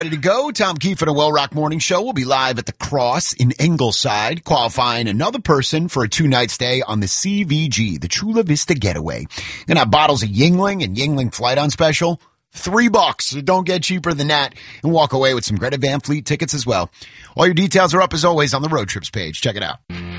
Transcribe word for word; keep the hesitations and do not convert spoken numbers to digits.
Ready to go? Tom Keefe and a Well Rock Morning Show will be live at the Cross in Ingleside, qualifying another person for a two-night stay on the C V G, the Chula Vista Getaway. Gonna have bottles of Yingling and Yingling Flight on special. Three bucks. So don't get cheaper than that. And walk away with some Greta Van Fleet tickets as well. All your details are up as always on the Road Trips page. Check it out.